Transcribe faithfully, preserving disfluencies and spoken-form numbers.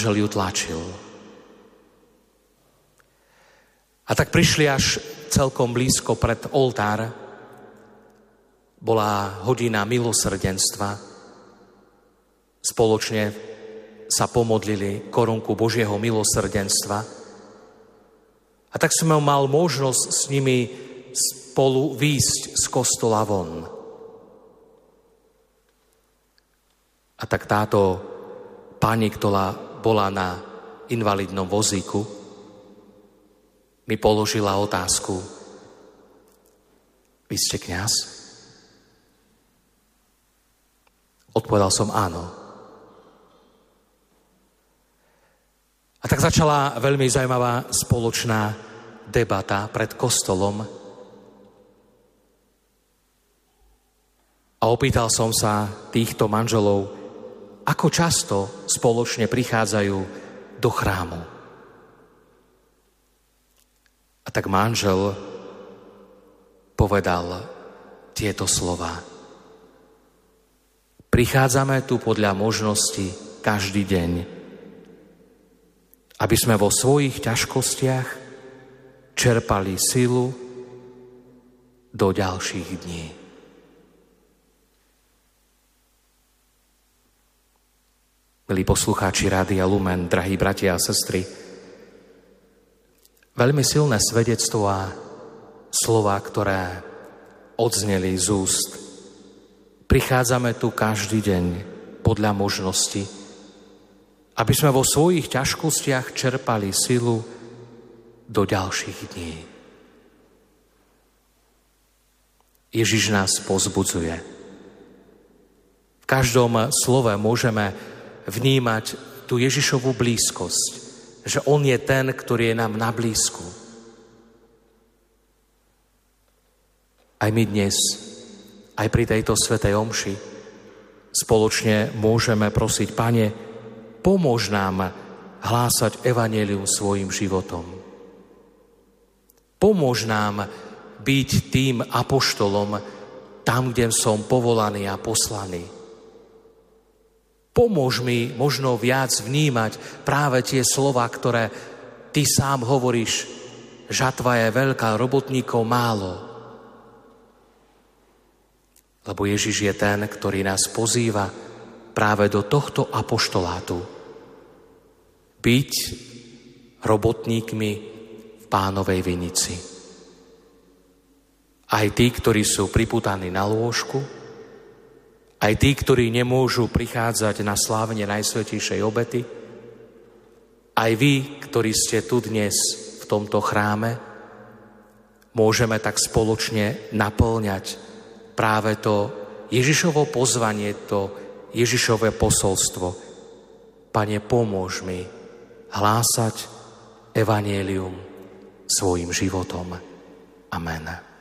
manžel ju tlačil. A tak prišli až celkom blízko pred oltár. Bola hodina milosrdenstva. Spoločne sa pomodlili korunku Božieho milosrdenstva. A tak som mal možnosť s nimi spolu výjsť z kostola von. A tak táto pani, ktorá bola na invalidnom vozíku, mi položila otázku: vy ste kňaz? Odpovedal som áno. A tak začala veľmi zaujímavá spoločná debata pred kostolom. A opýtal som sa týchto manželov, ako často spoločne prichádzajú do chrámu. A tak manžel povedal tieto slová: prichádzame tu podľa možnosti každý deň, aby sme vo svojich ťažkostiach čerpali silu do ďalších dní. Milí poslucháči Rádia Lumen, drahí bratia a sestry, veľmi silné svedectvo a slová, ktoré odzneli z úst. Prichádzame tu každý deň podľa možnosti, aby sme vo svojich ťažkostiach čerpali silu do ďalších dní. Ježiš nás povzbudzuje. V každom slove môžeme vnímať tú Ježišovú blízkosť, že on je ten, ktorý je nám na blízku. Aj my dnes, aj pri tejto svätej omši, spoločne môžeme prosiť: Pane, pomôž nám hlásať evanjelium svojim životom. Pomôž nám byť tým apoštolom tam, kde som povolaný a poslaný. Pomôž mi možno viac vnímať práve tie slová, ktoré ty sám hovoríš: žatva je veľká, robotníkov málo. Lebo Ježiš je ten, ktorý nás pozýva práve do tohto apoštolátu. Byť robotníkmi v Pánovej vinici. Aj tí, ktorí sú priputaní na lôžku, aj tí, ktorí nemôžu prichádzať na slávenie Najsvätejšej obety, aj vy, ktorí ste tu dnes v tomto chráme, môžeme tak spoločne naplňať práve to Ježišovo pozvanie, to Ježišové posolstvo. Pane, pomôž mi hlásať evanjelium svojim životom. Amen.